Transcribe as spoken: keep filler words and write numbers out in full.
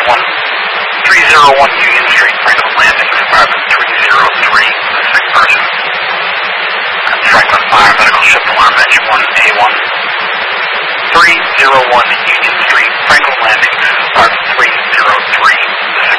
one. three oh one Union Street, Franklin Landing, apartment three oh three, sick person. Franklin Fire Medical Ship Alarm Engine one A one. three oh one Union Street, Franklin Landing, apartment three oh three, sick